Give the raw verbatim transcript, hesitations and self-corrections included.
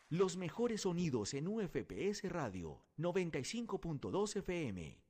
Los mejores sonidos en U F P S Radio noventa y cinco punto dos F M.